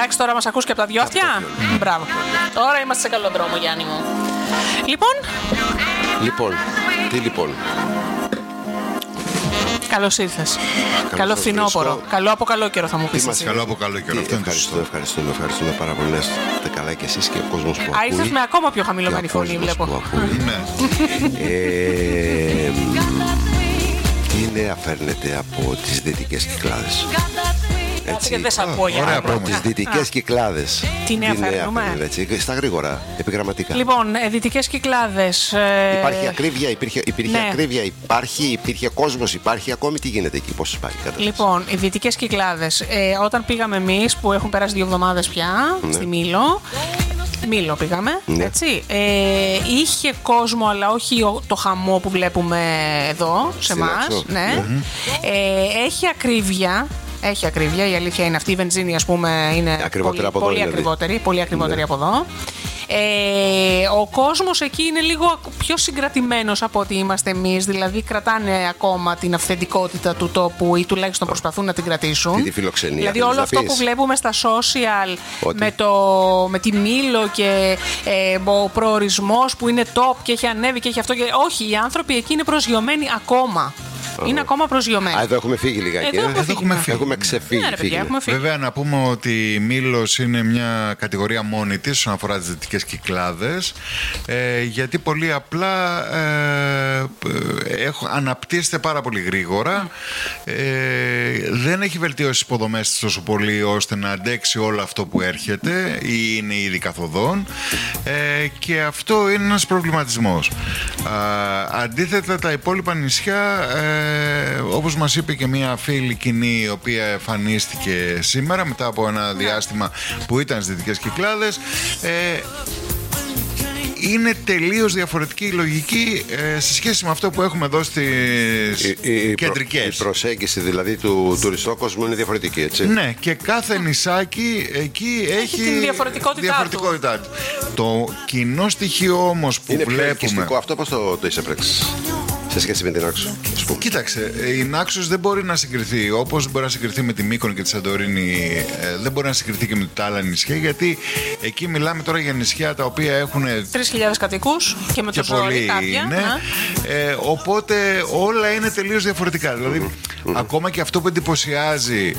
Εντάξει, τώρα μας ακούς και από τα δυο αυτιά. Μπράβο. Τώρα είμαστε σε καλό δρόμο, Γιάννη μου. Λοιπόν. Τι λοιπόν. Καλώς ήρθες. Καλό φθινόπωρο. Καλό από καλό καιρό θα μου πεις. Καλό από καλό καιρό. Ευχαριστούμε πάρα πολύ. Να είστε καλά κι εσείς και ο κόσμος που ακούει. Ήρθες με ακόμα πιο χαμηλωμένη φωνή, βλέπω. Τι νέα φέρνετε από τις Δυτικές Κυκλάδες? Έτσι. Δεν σ' ακούω, από τις Δυτικές Κυκλάδες. Τι νέα φέρνουμε? Στα γρήγορα, επιγραμματικά. Λοιπόν, Δυτικές Κυκλάδες. Υπάρχει ακρίβεια, υπήρχε ακρίβεια, υπήρχε κόσμος, υπάρχει ακόμη. Τι γίνεται εκεί, πώς πάει η κατάσταση? Λοιπόν, οι Δυτικές Κυκλάδες, όταν πήγαμε εμείς, που έχουν περάσει 2 εβδομάδες πια, στη Μήλο πήγαμε, έτσι. Είχε κόσμο, αλλά όχι το χαμό που βλέπουμε εδώ, σε εμάς. Ναι. Έχει ακρίβεια. Έχει ακρίβεια, η αλήθεια είναι αυτή. Η βενζίνη, ας πούμε, είναι πολύ ακριβότερη από εδώ. Ο κόσμος εκεί είναι λίγο πιο συγκρατημένος από ότι είμαστε εμείς. Δηλαδή κρατάνε ακόμα την αυθεντικότητα του τόπου ή τουλάχιστον προσπαθούν να την κρατήσουν. Τη φιλοξενία. Δηλαδή όλο αυτό που βλέπουμε στα social με τη Μήλο και ο προορισμός που είναι top και έχει ανέβει και έχει αυτό. Όχι, οι άνθρωποι εκεί είναι προσγειωμένοι ακόμα. Είναι ακόμα προσγειωμένοι. Εδώ έχουμε φύγει λιγάκι. Έχουμε ξεφύγει. Βέβαια, να πούμε ότι η Μήλος είναι μια κατηγορία μόνη της όσον αφορά τις Δυτικές Κυκλάδες. Γιατί πολύ απλά αναπτύσσεται πάρα πολύ γρήγορα. Δεν έχει βελτιώσει τις υποδομές της τόσο πολύ ώστε να αντέξει όλο αυτό που έρχεται ή είναι ήδη καθοδόν. Και αυτό είναι ένας προβληματισμός. Αντίθετα, τα υπόλοιπα νησιά, όπως μας είπε και μια φίλη κοινή η οποία εμφανίστηκε σήμερα μετά από ένα διάστημα που ήταν στις Δυτικές Κυκλάδες, είναι τελείως διαφορετική η λογική σε σχέση με αυτό που έχουμε εδώ στις κεντρικές. Η προσέγγιση δηλαδή του τουριστόκοσμου είναι διαφορετική, έτσι. Ναι, και κάθε νησάκι εκεί έχει την διαφορετικότητά του. Το κοινό στοιχείο όμως που είναι βλέπουμε... Είναι πιο ελκυστικό αυτό, πώς το εισέπραξες σε σχέση με την Νάξο? Κοίταξε, η Νάξος δεν μπορεί να συγκριθεί όπως μπορεί να συγκριθεί με τη Μύκονο και τη Σαντορίνη. Δεν μπορεί να συγκριθεί και με τα άλλα νησιά, γιατί εκεί μιλάμε τώρα για νησιά τα οποία έχουν 3.000 κατοίκους και με το ζόρι κάποια. Ναι. Οπότε όλα είναι τελείως διαφορετικά. Δηλαδή, ακόμα και αυτό που εντυπωσιάζει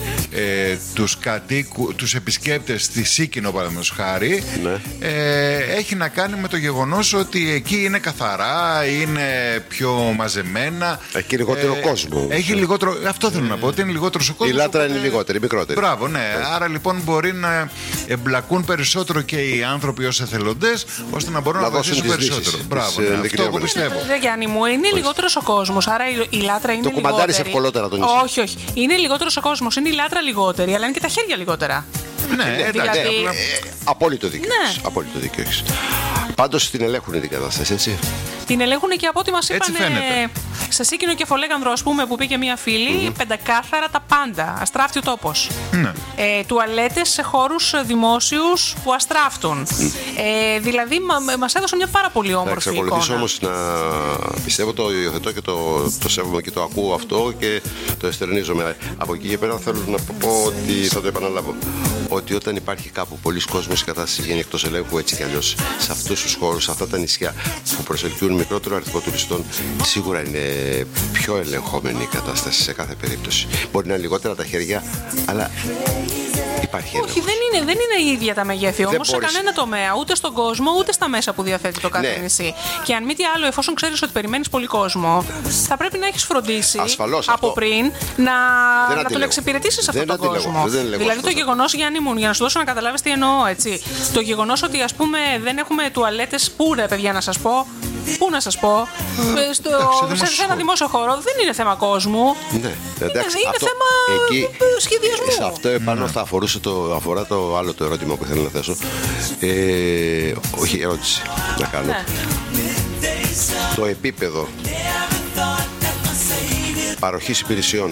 τους επισκέπτες στη Σίκινο, παραδείγματος χάρη, έχει να κάνει με το γεγονός ότι εκεί είναι καθαρά, είναι πιο μαζεμένα. Έχει λιγότερο κόσμο. Έχει λιγότερο, αυτό θέλω να πω, ότι είναι λιγότερος ο κόσμος. Η λάτρα είναι λιγότερη, μικρότερη. Μπράβο, ναι. Άρα λοιπόν μπορεί να εμπλακούν περισσότερο και οι άνθρωποι ως εθελοντές, ώστε να μπορούν να βοηθήσουν περισσότερο. Μπράβο, ναι, αυτό εγώ πιστεύω. Γιάννη μου, είναι λιγότερος ο κόσμος, άρα η λάτρα είναι λιγότερη. Το κουμαντάρεις ευκολότερα τον νησί. Όχι. Είναι λιγότερος ο κόσμος, είναι η λάτρα λιγότερη, αλλά είναι και τα χέρια λιγότερα. Ναι, εντάξει. Απόλυτο δίκιο έχεις. Πάντως την ελέγχουν την κατάσταση, έτσι. Την ελέγχουν και από ό,τι μας είπαν σε Σίκινο και Φολέγανδρο, ας πούμε, που πήγε μια φίλη, πεντακάθαρα τα πάντα. Αστράφτει ο τόπος. Τουαλέτες σε χώρους δημόσιους που αστράφτουν. Δηλαδή, μας έδωσε μια πάρα πολύ όμορφη εικόνα. Θα εξακολουθήσω όμως να πιστεύω, το υιοθετώ και το σέβομαι και το ακούω αυτό και το εστερνίζομαι. Από εκεί και πέρα θέλω να πω ότι θα το επαναλάβω. Ότι όταν υπάρχει κάπου πολλοί κόσμος, η κατάσταση βγαίνει εκτός ελέγχου, έτσι κι αλλιώς. Σε αυτούς τους χώρους, σε αυτά τα νησιά που προσελκύουν μικρότερο αριθμό τουριστών, σίγουρα είναι πιο ελεγχόμενη η κατάσταση σε κάθε περίπτωση. Μπορεί να είναι λιγότερα τα χέρια, αλλά υπάρχει έλεγχος. Όχι, δεν είναι η ίδια τα μεγέθη όμως σε κανένα τομέα, ούτε στον κόσμο, ούτε στα μέσα που διαθέτει το κάθε νησί. Και αν μη τι άλλο, εφόσον ξέρεις ότι περιμένεις πολύ κόσμο, θα πρέπει να έχεις φροντίσει από πριν να τον εξυπηρετήσεις αυτόν τον κόσμο. Δηλαδή το γεγονός, Γιάννη μου, για να σου δώσω να καταλάβεις τι εννοώ, έτσι. Το γεγονός ότι, ας πούμε, δεν έχουμε τουαλέτες, πού ρε παιδιά να σας πω. Πού να σας πω, σε ένα δημόσιο χώρο δεν είναι θέμα κόσμου. Ναι, εντάξει, είναι θέμα σχεδιασμού. Σε αυτό επάνω θα αφορά το άλλο το ερώτημα που θέλω να θέσω. Όχι, ερώτηση να κάνω. Το επίπεδο παροχής υπηρεσιών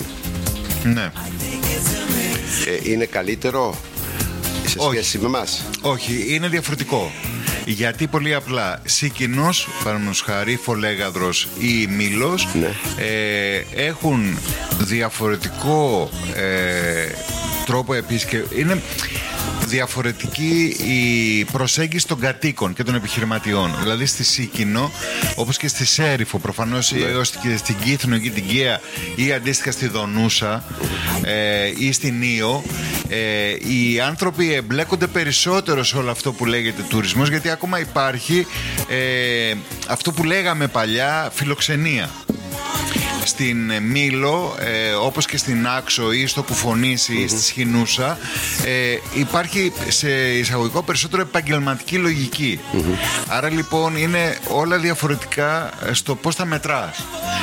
είναι καλύτερο σε σχέση με εμάς? Όχι, είναι διαφορετικό. Γιατί πολύ απλά Σίκινος, παραδείγματος χάρη, Φολέγανδρος ή Μήλος έχουν διαφορετικό τρόπο επίσκεψης. διαφορετική η προσέγγιση των κατοίκων και των επιχειρηματιών. Δηλαδή στη Σίκινο, όπως και στη Σέριφο, προφανώς έως και στην Κύθνο ή την Κία, ή αντίστοιχα στη Δονούσα ή στην Ήο, οι άνθρωποι εμπλέκονται περισσότερο σε όλο αυτό που λέγεται τουρισμός, γιατί ακόμα υπάρχει αυτό που λέγαμε παλιά φιλοξενία. Στην Μήλο, όπως και στην Άξο ή στο Κουφονήσι ή στη Σχοινούσα, υπάρχει σε εισαγωγικό περισσότερο επαγγελματική λογική. Άρα λοιπόν είναι όλα διαφορετικά στο πώς τα μετράς.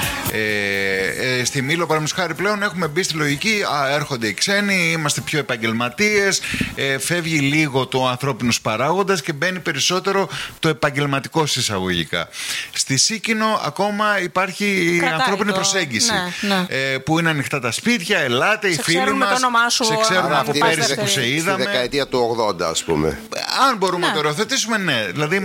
Στη Μήλο, παραδείγματος χάρη, πλέον έχουμε μπει στη λογική, έρχονται οι ξένοι, είμαστε πιο επαγγελματίες, φεύγει λίγο το ανθρώπινος παράγοντας και μπαίνει περισσότερο το επαγγελματικό εισαγωγικά. Στη Σίκινο ακόμα υπάρχει η ανθρώπινη προσέγγιση, που είναι ανοιχτά τα σπίτια, ελάτε, οι φίλοι μας, σε ξέρουμε από πέρυσι που σε είδαμε. Στη δεκαετία του 80, ας πούμε. Αν μπορούμε να το οριοθετήσουμε, ναι. Δηλαδή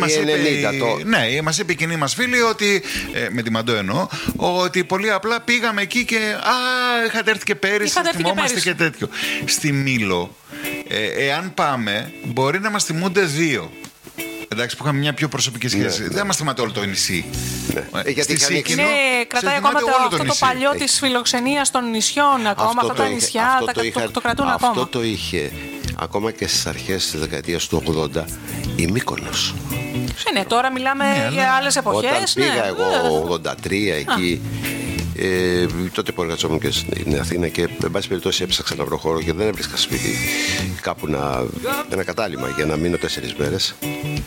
μας είπε η κοινή μας φίλη ότι, με τη Μαντώ εννοώ, ότι πολύ απλά πήγαμε εκεί και είχατε έρθει και πέρυσι, θυμόμαστε και τέτοιο. Στη Μήλο, εάν πάμε, μπορεί να μας θυμούνται δύο. Εντάξει, που είχαμε μια πιο προσωπική σχέση. Δεν μας θυμάται όλο το νησί. Γιατί κρατάει ακόμα αυτό το παλιό της φιλοξενίας των νησιών. Ακόμα αυτά τα νησιά το κρατούν ακόμα. Αυτό το είχε ακόμα και στις αρχές της δεκαετίας του 80 η Μύκονος. Ναι, τώρα μιλάμε για άλλες εποχές. Όταν πήγα εγώ 83 εκεί, τότε που εργαζόμουν και στην Αθήνα και εν πάση περιπτώσει έψαξα να βρω χώρο και δεν έβρισκα σπίτι κάπου ένα κατάλημα για να μείνω 4 μέρες.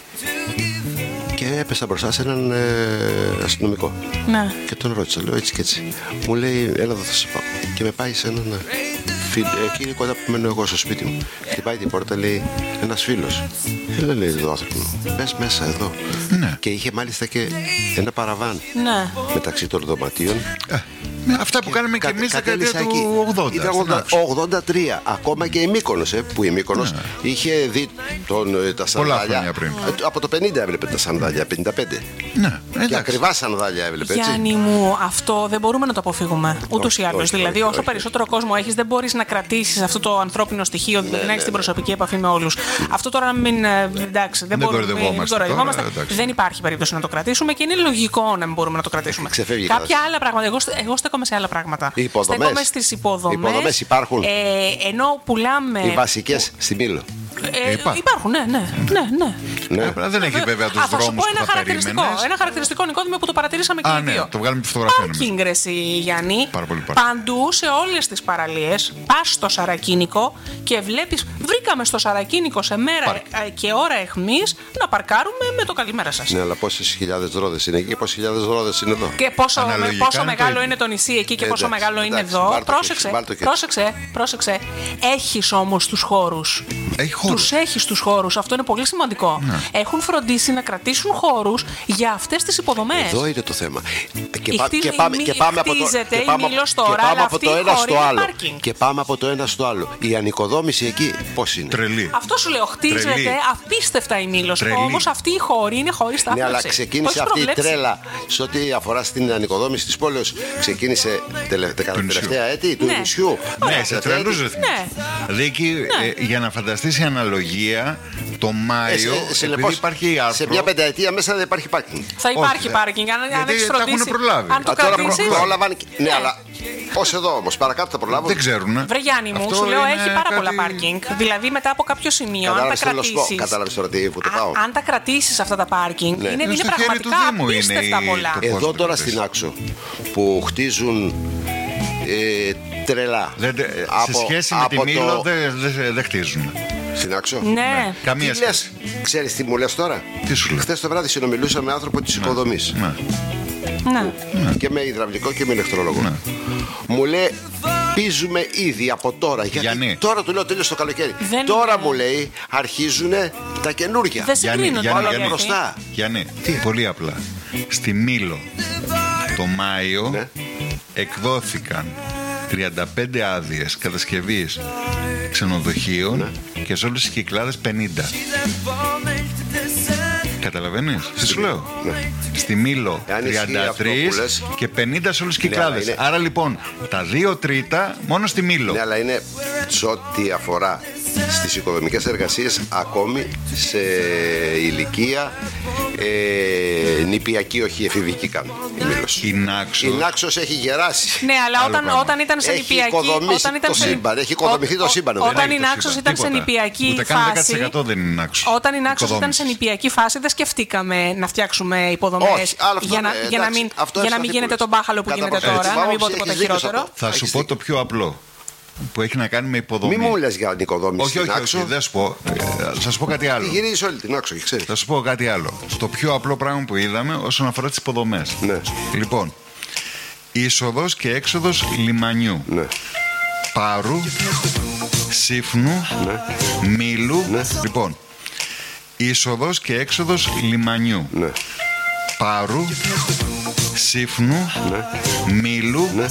Και έπεσα μπροστά σε έναν αστυνομικό. Ναι. Και τον ρώτησα, λέω έτσι και έτσι. Μου λέει, έλα εδώ θα σε πάω. Και με πάει σε έναν φίλο, εκεί κοντά που μένω εγώ στο σπίτι μου. Χτυπάει την πόρτα, λέει, ένας φίλος. Λέει εδώ άνθρωπο μου, πες μέσα εδώ. Ναι. Και είχε μάλιστα και ένα παραβάν μεταξύ των δωματίων. Αυτά που κάναμε και εμείς δεκαετία του 80. Ήταν 83. Ακόμα και η Μύκονος, που η Μύκονος είχε δει τα σανδάλια. Από το 50 έβλεπε τα σανδάλια, 55. Ναι, και ακριβά σανδάλια έβλεπε, έτσι. Γιάννη μου, αυτό δεν μπορούμε να το αποφύγουμε. Ούτως ή άλλως. Δηλαδή, όσο περισσότερο κόσμο έχεις, δεν μπορείς να κρατήσεις αυτό το ανθρώπινο στοιχείο, δηλαδή να έχεις την προσωπική επαφή με όλους. Αυτό τώρα να μην. Εντάξει, δεν κοροϊδευόμαστε. Δεν υπάρχει περίπτωση να το κρατήσουμε και είναι λογικό να μην μπορούμε να το κρατήσουμε. Κάποια άλλα πράγματα. Εγώ στέκομαι σε άλλα πράγματα. Στέκομαι στις υποδομές. Οι υποδομές υπάρχουν. Ενώ πουλάμε. Οι βασικές στη Μήλο. Υπάρχουν, ναι. Δεν έχει βέβαια τους δρόμους που θα περίμενες. Ένα χαρακτηριστικό, Νικόδημο, που το παρατηρήσαμε και οι δύο. Το βγάλουμε τη φωτογραφία. Πάρκινγκ, ρε Γιάννη. Παντού, σε όλες τις παραλίες, πας στο Σαρακίνικο και βλέπεις. Βρήκαμε στο Σαρακίνικο σε μέρα και ώρα εχμής να παρκάρουμε με το καλημέρα σας. Ναι, αλλά πόσες χιλιάδες ρόδες είναι εκεί και πόσες χιλιάδες ρόδες είναι εδώ. Και πόσο μεγάλο είναι το νησί εκεί και πόσο μεγάλο είναι εδώ. Πρόσεξε. Έχεις όμως τους χώρους. Τους έχεις τους χώρους. Αυτό είναι πολύ σημαντικό. Έχουν φροντίσει να κρατήσουν χώρους για αυτές τις υποδομές. Εδώ είναι το θέμα. Και πάμε από το ένα στο άλλο. Η ανοικοδόμηση εκεί πώς είναι? Τρελή. Αυτό σου λέω. Χτίζεται απίστευτα η Μήλος. Όμως αυτή η χώρη είναι χώρη στάθμευσης. Ναι, αλλά ξεκίνησε αυτή η τρέλα σε ό,τι αφορά στην ανοικοδόμηση της πόλης. Ξεκίνησε τελευταία έτη του νησιού. Ναι, σε τρελούς ρυθμούς. Δηλαδή εκεί, για να φανταστείς η αναλογία, το Μάιο, επειδή υπάρχει άρθρο. Σε μια πενταετία μέσα δεν υπάρχει πάρκινγκ. Θα υπάρχει πάρκινγκ, αν έχεις φροντίσει. Αν το κρατήσεις. Ναι, αλλά πώς εδώ όμως, παρακάτω θα προλάβουν. Δεν ξέρουν. Βρε Γιάννη μου, σου λέω έχει πάρα πολλά πάρκινγκ. Δηλαδή μετά από κάποιο σημείο, αν τα κρατήσεις. Κατάλαβες τώρα τι που το πάω. Αν τα κρατήσεις αυτά τα πάρκινγκ, είναι πραγματικά απίστευτα πολλά. Εδώ τώρα στην Άξο που χτίζουν τρελά. Σε σχέση με τη Μήλο δεν χτίζουν. Στην Άξο. Ναι. Καμία σχέση. Ξέρεις τι μου λες τώρα? Τι σου λέω? Χθες το βράδυ συνομιλούσα με άνθρωπο της υποδομής. Ναι. Και με υδραυλικό και με ηλεκτρολόγο. Μου λέει, πίζουμε ήδη από τώρα. Γιατί τώρα του λέω τέλειωσε το καλοκαίρι. Τώρα μου λέει αρχίζουν τα καινούργια. Δεν συγκρίνονται όλα μπροστά. Γιάννη, πολύ απλά. Στη Μήλο το Μάιο εκδόθηκαν 35 άδειες κατασκευής ξενοδοχείων και σε όλες τις Κυκλάδες 50. Καταλαβαίνεις τι σου λέω? Στη Μήλο 33 και 50 σε όλες τις Κυκλάδες. Άρα λοιπόν τα 2 τρίτα μόνο στη Μήλο. Ναι, αλλά είναι σε ό,τι αφορά στις οικοδομικές εργασίες ακόμη σε ηλικία νηπιακή, όχι εφηβική καν. Η Νάξος έχει γεράσει. Ναι, αλλά όταν ήταν σε νηπιακή. Έχει οικοδομηθεί το σύμπαν. Όταν η Νάξος ήταν σε νηπιακή φάση. Δεν είναι Νάξος. Όταν η Νάξος ήταν σε νηπιακή φάση, δεν σκεφτήκαμε να φτιάξουμε υποδομές για να μην γίνεται το μπάχαλο που γίνεται τώρα. Να μην πω τίποτα χειρότερο. Θα σου πω το πιο απλό. Που έχει να κάνει με υποδομή. Μη μου λες για νοικοδόμηση. Όχι, δεν σου πω. Θα σου πω κάτι άλλο. Γυρίζεις όλη την Άξο, ξέρεις. Θα σου πω κάτι άλλο. Το πιο απλό πράγμα που είδαμε όσον αφορά τις υποδομές. Ναι. Λοιπόν, είσοδος και έξοδος λιμανιού. Ναι. Πάρου, Σύφνου, ναι. Μήλου. Ναι. Λοιπόν, είσοδος και έξοδος λιμανιού. Ναι. Πάρου, Σύφνου, ναι. Μήλου. Ναι.